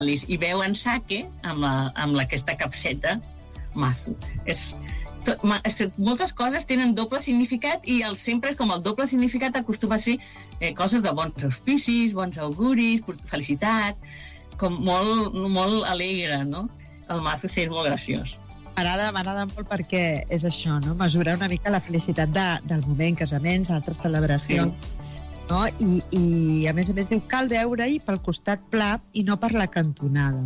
cáliz i beuen sake amb aquesta capseta mazo. És que moltes coses tenen doble significat i sempre com el doble significat acostuma a ser coses de bons auspicis, bons auguris, felicitat, com molt alegre, no? El mazo és molt graciós. M'agrada molt perquè és això, no? Mesurar una mica la felicitat del moment, casaments, altres celebracions, no? I a més diu, cal veure-hi pel costat pla i no per la cantonada.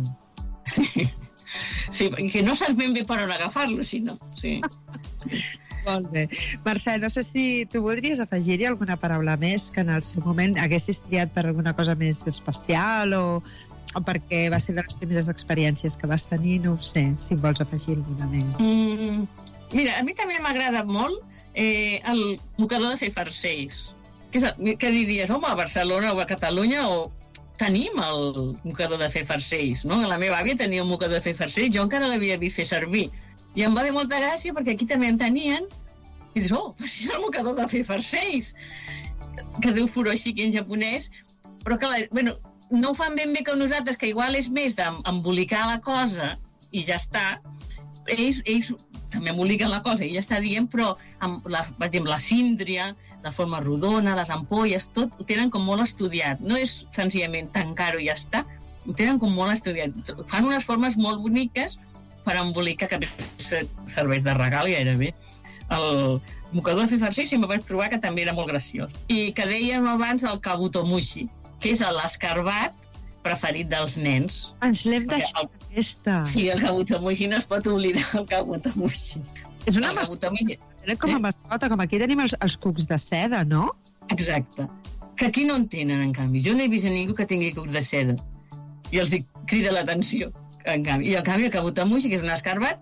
Sí, que no saps ben bé per on agafar-lo, si no. Sí. Molt bé. Mercè, no sé si tu voldries afegir-hi alguna paraula més que en el seu moment haguessis triat per alguna cosa més especial o perquè va ser de les primeres experiències que vas tenir, no ho sé, si vols afegir alguna més. Mira, a mi també m'agrada molt el mocador de fer farcells. Que diries, home, a Barcelona o a Catalunya tenim el mocador de fer farcells, no? La meva àvia tenia un mocador de fer farcells, jo encara l'havia vist fer servir. I em va fer molta gràcia perquè aquí també en tenien i dius, és el mocador de fer farcells, que diu furoshiki en japonès, però que, no ho fan ben bé com nosaltres, que igual és més d'embolicar la cosa i ja està. Ells també emboliquen la cosa i ja està dient, però per exemple, la síndria, la forma rodona, les ampolles, tot ho tenen com molt estudiat. No és senzillament tancar-ho i ja està, ho tenen com molt estudiat. Fan unes formes molt boniques per embolicar, que serveix de regal gairebé. El mocador de fer farcells sempre vaig trobar que també era molt graciós. I que dèiem abans el kabutomushi, que és l'escarbat preferit dels nens. Ens l'hem deixat aquesta. Sí, el kabutomushi, no es pot oblidar el kabutomushi. És una mascota. Com a mascota, com aquí tenim els cucs de seda, no? Exacte. Que aquí no en tenen, en canvi. Jo no he vist a ningú que tingui cucs de seda. I els crida l'atenció, en canvi. I en canvi el kabutomushi, que és un escarbat,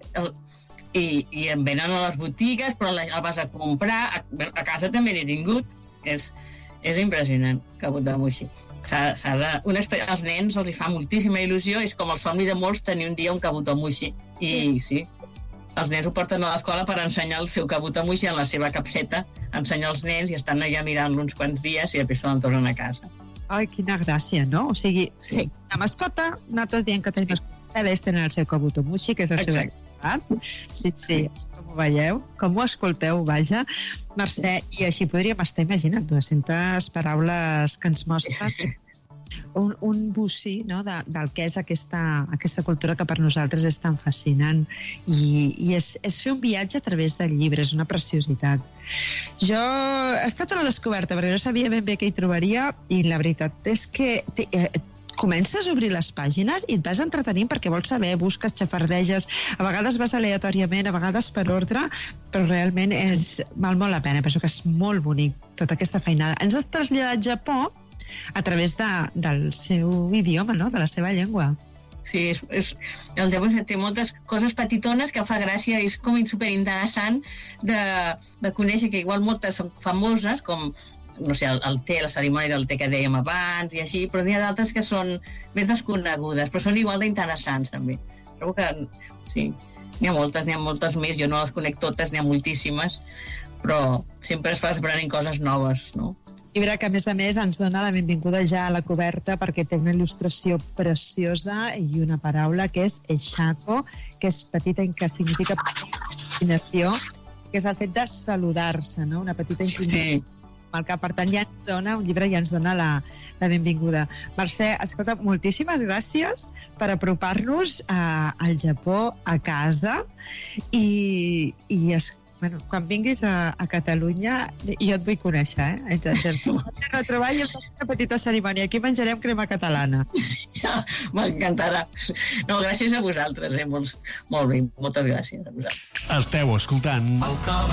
i en venen a les botigues, però el vas a comprar. A casa també n'he tingut. És impressionant, kabutomushi. Als nens els hi fa moltíssima il·lusió, és com el somni de molts tenir un dia un kabutomushi. I sí, els nens ho porten a l'escola per ensenyar el seu kabutomushi en la seva capseta, ensenyar als nens i estan allà mirant-lo uns quants dies i després se'l tornen a casa. Ai, quina gràcia, no? O sigui, sí. La mascota, nosaltres diem que tenim mascota, tenen el seu kabutomushi, que és el seu escarbat. Sí, com ho veieu, com ho escolteu, vaja. Mercè, i així podríem estar imaginant 200 paraules que ens mostren un bocí, no, del que és aquesta cultura que per nosaltres és tan fascinant i és fer un viatge a través del llibre, és una preciositat. Jo he estat una descoberta perquè no sabia ben bé què hi trobaria i la veritat és que comences a obrir les pàgines i et vas entretenint perquè vols saber, busques, xafardeges, a vegades vas aleatòriament, a vegades per ordre, però realment val molt la pena, penso que és molt bonic tota aquesta feinada. Ens has traslladat a Japó a través del seu idioma, no? De la seva llengua. Sí, el Japó té moltes coses petitones que fa gràcia, és com superinteressant de conèixer que igual moltes són famoses, com no sé, el té, la cerimònia del té que dèiem abans i així, però n'hi ha d'altres que són més desconegudes, però són igual d'interessants també. Trobo que sí, n'hi ha moltes més, jo no les conec totes, n'hi ha moltíssimes, però sempre es fa aprenent coses noves, no? Llibre que a més ens dona la benvinguda ja a la coberta perquè té una il·lustració preciosa i una paraula que és Eshako, que és petita i que significa inclinació, que és el fet de saludar-se, no? Una petita inclinació. Sí. Per tant, un llibre ja ens dona la benvinguda. Mercè, escolta, moltíssimes gràcies per apropar-nos al Japó a casa i quan vinguis a Catalunya jo et vull conèixer, ens hem de retrobar i hem de fer una petita cerimònia. Aquí menjarem crema catalana. M'encantarà. No, gràcies a vosaltres, molt bé, moltes gràcies a vosaltres. Esteu escoltant